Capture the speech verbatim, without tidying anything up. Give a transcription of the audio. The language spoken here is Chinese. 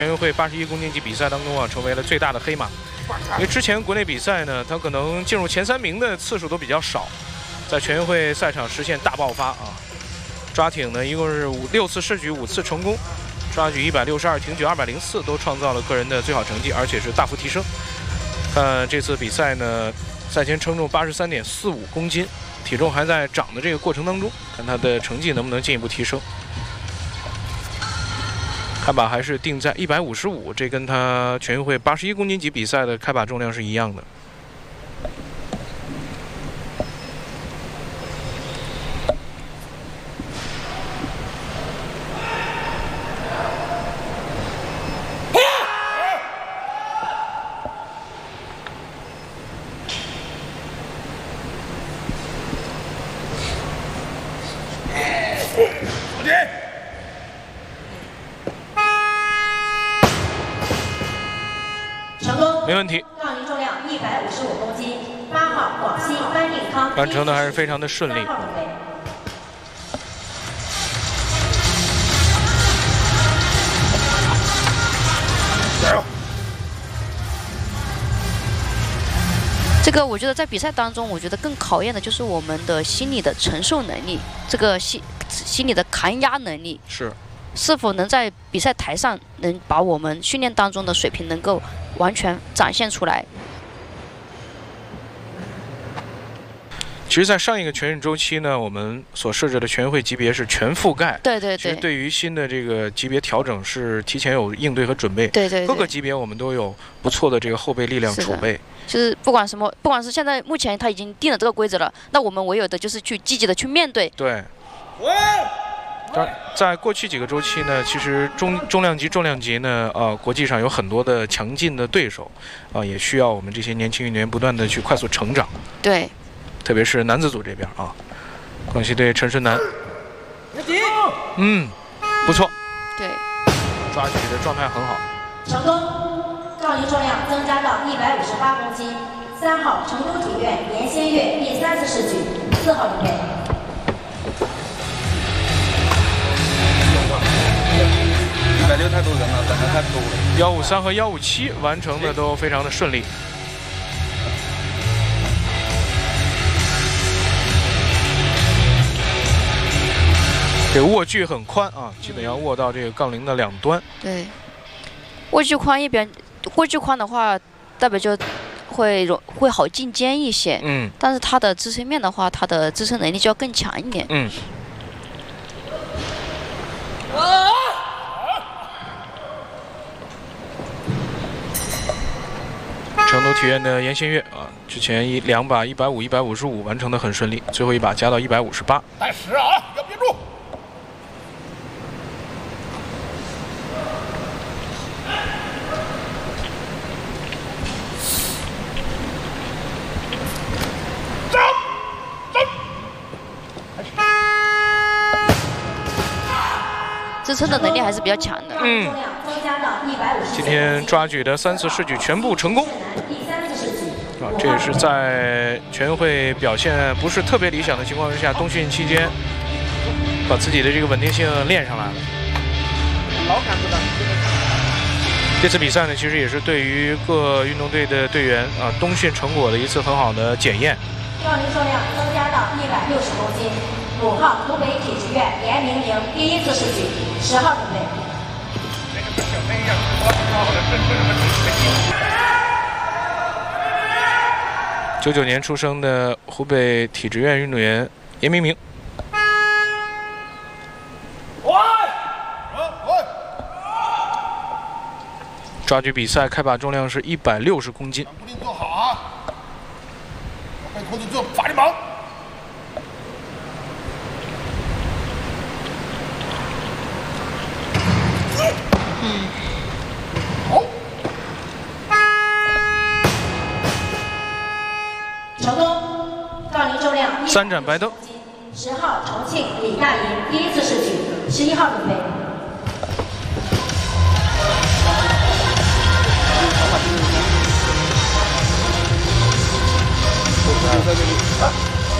全运会八十一公斤级比赛当中啊，成为了最大的黑马。因为之前国内比赛呢，他可能进入前三名的次数都比较少，在全运会赛场实现大爆发啊！抓挺呢，一共是五六次试举，五次成功，抓举一百六十二，挺举二百零四，都创造了个人的最好成绩，而且是大幅提升。看这次比赛呢，赛前称重八十三点四五公斤，体重还在涨的这个过程当中，看他的成绩能不能进一步提升。 开把还是定在一百五十五，这跟他全运会八十一公斤级比赛的开把重量是一样的。没问题。 杠铃重量一百五十五公斤，八号广西班定康完成的还是非常的顺利。 加油！ 这个我觉得在比赛当中，我觉得更考验的就是我们的心理的承受能力，这个心心理的抗压能力是。 是否能在比赛台上能把我们训练当中的水平能够完全展现出来？ 其实，在上一个全运周期呢，我们所设置的全运会级别是全覆盖。 对对对。 其实对于新的这个级别调整是提前有应对和准备。 对 对, 对。 各个级别我们都有不错的这个后备力量储备。 就是不管什么，不管是现在目前他已经定了这个规则了，那我们唯有的就是去积极的去面对。 对。喂。 当然，在过去几个周期呢，其实中重量级、重量级呢，呃，国际上有很多的强劲的对手，啊、呃，也需要我们这些年轻运动员不断的去快速成长。 对， 特别是男子组这边啊，广西队陈顺南，嗯，不错， 对， 抓举的状态很好， 成功，杠铃重量增加到一百五十八公斤，三号成都体院严先月第三次试举，四号准备。 一百六太多人了，人太多了。 幺五三和幺五七完成的都非常的顺利。这个握距很宽啊，基本要握到这个杠铃的两端。 对，握距宽一边，握距宽的话，代表就会容会好进肩一些。 嗯。 但是它的支撑面的话，它的支撑能力就要更强一点。 嗯。 成都体院的严先月啊，之前一两把一百五、一百五十五完成的很顺利，最后一把加到一百五十八。 带十啊，要憋住！走，走！ 支撑的能力还是比较强的。 嗯。 今天抓举的三次试举全部成功，啊，这也是在全运会表现不是特别理想的情况之下，冬训期间把自己的这个稳定性练上来了。这次比赛呢，其实也是对于各运动队的队员啊冬训成果的一次很好的检验。 杠铃重量增加到一百六十公斤，五号湖北体制院严明明第一次试举，十号准备。 九九年出生的湖北体制院运动员严明明，抓举比赛开把重量是一百六十公斤。 固定做好啊！被控制住，发力猛！ 嗯。 成功，杠铃重量三盏白灯。 十号重庆李大银第一次试举，十一号准备。 在这里。